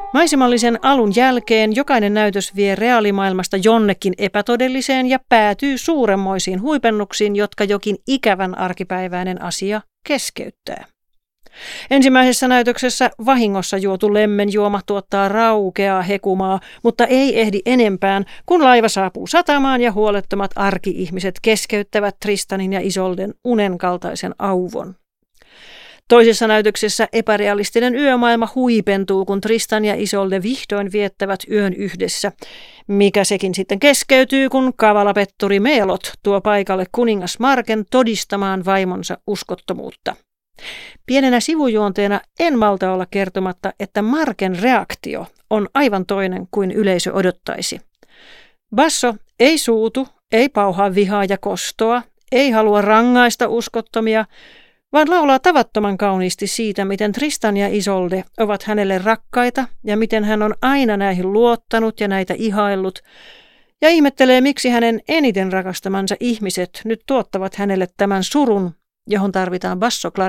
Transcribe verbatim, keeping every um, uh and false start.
Maisemallisen alun jälkeen jokainen näytös vie reaalimaailmasta jonnekin epätodelliseen ja päätyy suuremmoisiin huipennuksiin, jotka jokin ikävän arkipäiväinen asia keskeyttää. Ensimmäisessä näytöksessä vahingossa juotu lemmenjuoma tuottaa raukeaa hekumaa, mutta ei ehdi enempään, kun laiva saapuu satamaan ja huolettomat arki-ihmiset keskeyttävät Tristanin ja Isolden unen kaltaisen auvon. Toisessa näytöksessä epärealistinen yömaailma huipentuu, kun Tristan ja Isolde vihdoin viettävät yön yhdessä, mikä sekin sitten keskeytyy, kun kavalapetturi Melot tuo paikalle kuningas Marken todistamaan vaimonsa uskottomuutta. Pienenä sivujuonteena en malta olla kertomatta, että Marken reaktio on aivan toinen kuin yleisö odottaisi. Basso ei suutu, ei pauhaa vihaa ja kostoa, ei halua rangaista uskottomia, vaan laulaa tavattoman kauniisti siitä, miten Tristan ja Isolde ovat hänelle rakkaita ja miten hän on aina näihin luottanut ja näitä ihaillut, ja ihmettelee, miksi hänen eniten rakastamansa ihmiset nyt tuottavat hänelle tämän surun, johon tarvitaan bassoklarinetti.